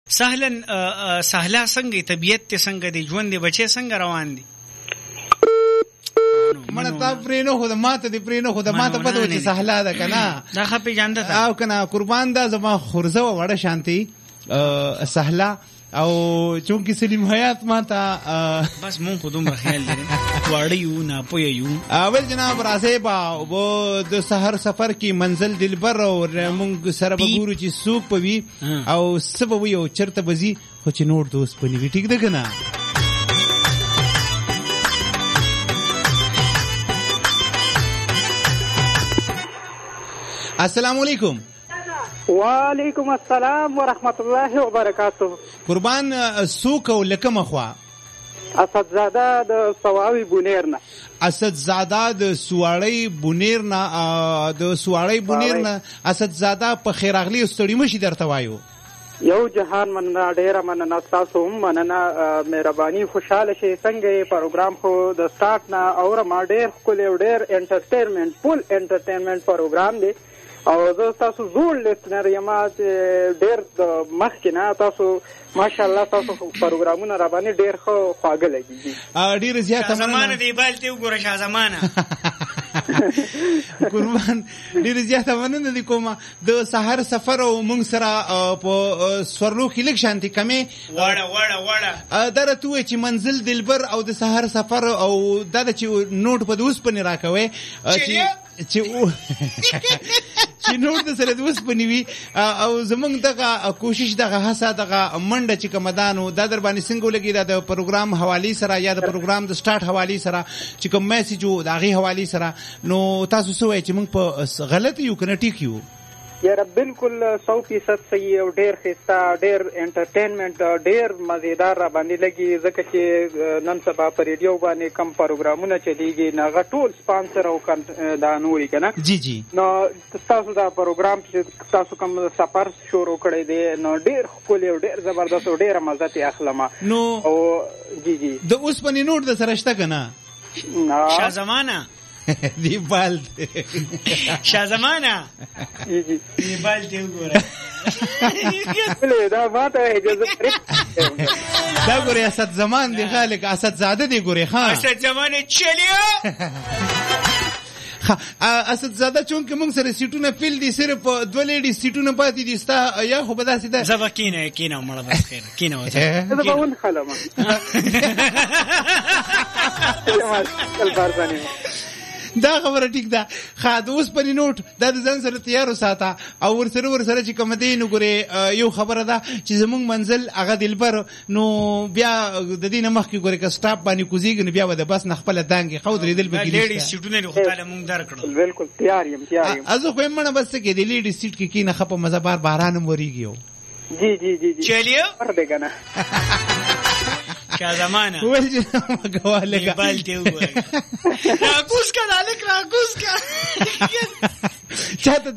سهلا څنګه طبيعت ته څنګه دی ژوند دی بچي څنګه روان دي مړه تا پرینو خو د ماته دی پرینو خو د ماته پته و چې سهلا ده کنه دا خپې جانده او کنه قربان دا زما خورزه وړه شانتي سهلا او چونکی سلیم حیات ماته بس مون خودم خیال لرم واړی یو نه پوی یو اول جناب راځي با و د سحر سفر کی منزل دلبر او مونږ سره وګورو چې سوق پوي او سبب یو چرته بزي خو چې نور دوست پني ټیک ده کنه السلام علیکم. وعلیکم السلام ورحمت الله وبرکاته. قربان سوق لکه مخوا اسدزاده د سواوی بونیر نه اسدزاده د سواړی بونیر نه اسدزاده په خیراغلی استړی مشي درته وایو یو جهان مننه ډیره مننه تاسو هم مننه مهرباني خوشاله شئ څنګه پروګرام خو د سٹارټ نه اور ما ډیر خپل ډیر انټرټینمنت فول انټرټینمنت پروګرام دی او زه تاسو زوړ لیسنر یم ډیر مخکې نه تاسو ماشاءالله تاسو پروګرامونه را باندې ډیر خواږه لګیږي ډیر زیاته زمانه دی بالته وګوره شاه زمانه قربان ډیر زیاته مننه دي کومه د سحر سفر او مونږ سره په سورلو کې لیک شانتي کمه وړه درته چې منزل دلبر او د سحر سفر او د نوٹ په دوس پنی راکوي چې نور د سره دوست پنیوي او زمونږ دغه کوشش دغه هڅه دغه منډه چې کومدانو د در باندې څنګه لګي د پروګرام حوالی سره یا د پروګرام د سٹارټ حوالی سره چې کوم میسج او دغه حوالی سره نو تاسو سوې چې موږ په غلط یو کنه ټیک یو یاره بالکل 100% صحیح او ډیر خسته ډیر انټرټینمنت ډیر مزیدار را باندې لګي ځکه چې نن سبا په ریډیو باندې کم پروګرامونه چلیږي ناغه ټول سپانسر او دا نوري کنه جی نو تاسو دا پروګرام چې تاسو کوم سفر شروع کړی دی نو ډیر خپل او ډیر زبردست او ډیر مزه ته اخلمه نو او جی د اوس پنی نوٹ د سره شته کنه شاه زمانه دی بالد شاه زمانه دی بالد وګوره دا ماته اجازه دا ګوري اسد زمان دی خالق اسد زاده دی ګوري ها اسد زمانه چلیو اسد زاده چونکه موږ سره سیټونه فل دي صرف دوه لیډي سیټونه پاتې دي ستا یا خو به داسې ده زبا کینه مړه بس خیر کینه وځه زه به ون خلم دا خبره ټیک ده خا د اوس پنی نوٹ دا د ځان سره تیار وساته او ورسره چې کوم دی نو ګوره یو خبره ده چې زمونږ منزل هغه دلبر نو بیا د دې نه مخکې ګوره که سټاپ باندې کوزیږي نو بیا به د بس نه خپل دانګي خو درې دل به لیډي سیټونه خو تعالی مونږ درکړو بالکل تیار یم ازو خو منه بس کې د لیډي سیټ کې کینه خپ مزه باران موريږي جی چلیو پر دې کنه شاه زمانه ول جناب غواله دی بالته وګوره راکوس کړه راکوس کړه چاته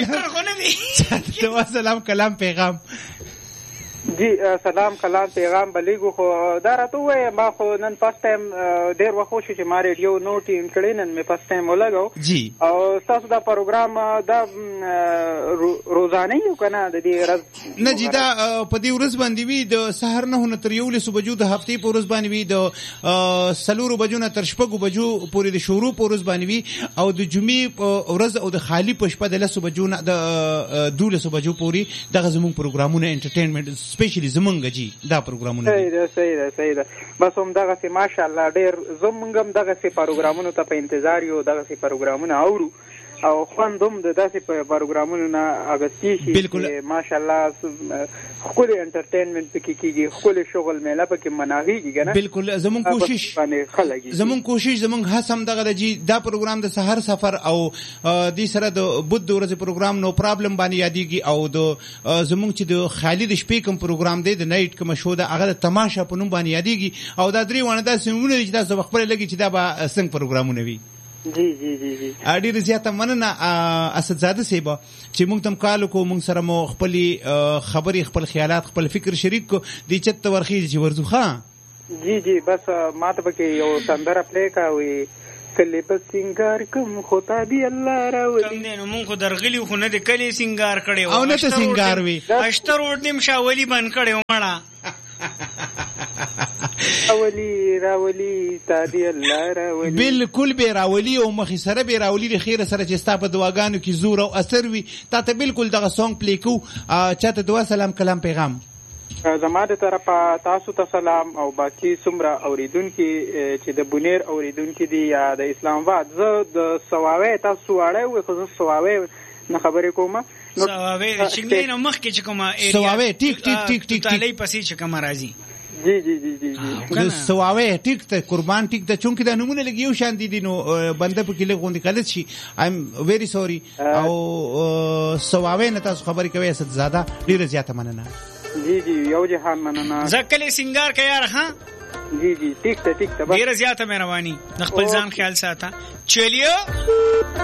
دوا سلام کلام پیغام جی سلام کلام پیغام بلیګو خو دا راته وای ما خو نن فرست ټایم ډیر وخت شو چې ما ریډیو نوټ ان کړی نن مې فرست ټایم ولګاو جی او تاسو دا پروګرام دا روزانه یو کنه د دې ورځ نه جی دا په دې ورځ باندې وی د سحر نه تر یو له بجو د هفتې په ورځ باندې وی د سلورو بجو نه تر شپږو بجو پورې د شروع په ورځ باندې وی او د جمعې ورځ او د خالی په شپه د 10 بجو نه د 12 بجو پورې دغه زموږ پروګرامونه انټرټینمنت سپیشلی زمونږ جی دا پروګرامونه صحیح ده بس هم دغه سي ماشاءالله ډیر زمونږ هم دغه سي پروګرامونو ته په انتظار یو دغه سي پروګرامونه اورو او خوندوم د داسې پروګرامونو نه اغستی شي ماشاءالله خپل انټرټینمنت پکې کیږي خپل شغل میله پکې مناغيږي کنه بالکل زمون کوشش زمون هڅه دغه د جی دا پروګرام د سحر سفر او د سره د بود ورځ پروګرام نو پرابلم باندې یادېږي او د زمون چې د خالد شپې کوم پروګرام دی د نایټ کوم شو د هغه تماشا په نوم باندې یادېږي او دا درې ونه دا سیمونه چې تاسو خپل لګي چې دا به څنګه پروګرامونه وي جی ډیر زیاته مننه اسد زاده سیبا چې موږ تم کالو کو موږ سره مو خپل خبري خپل خیالات خپل فکر شریک کو دي چت ورخي چې ورزو ښا جی بس ماته پکې یو سندره پلی کاوي کله په سنگار کوم خدا دی الله راولي کم دی نو مونږ خو درغلی خو نه د کلی سنگار کړي او نه ته سنگار وي اشتر وډم شاولي بن کړي مړه راولي تا دی الله راولي بالکل به راولي او مخې سره به راولي د خیر سره چې ستا په دعاګانو کې زور او اثر وي تا ته بالکل دغه سونګ پلی کو چاته دعا سلام کلام پیغام زما د طرفه تاسو ته سلام او باقي څومره اوریدونکو چې د بونیر اوریدونکو دي یا د اسلام آباد زه د سواوي تاسو واړی خو زه سواوي نه خبرې کوم سواوي چې نه مخ کې چې کومه ایریا سواوي ټیک تعالی پسې چې کومه راځي جی سواوي ټیک ته قربان ټیک ته چونکه د نمونه لګیو شان دي نو بنده په کې لګوندې کله شي آی ایم ویری سوري او سواوي نه تاسو خبرې کوي ست زیاده ډیره زیاته مننه جی یو جهان مننه زکلې سنگار کې یار ها جی ټیک ته ډیره زیاته مهرباني خپل ځان خیال ساته چلیو